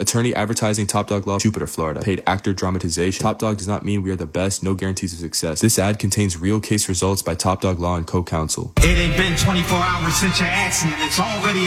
Attorney advertising Top Dog Law, Jupiter, Florida. Paid actor dramatization. Top Dog does not mean we are the best, no guarantees of success. This ad contains real case results by Top Dog Law and co-counsel. It ain't been 24 hours since your accident. It's already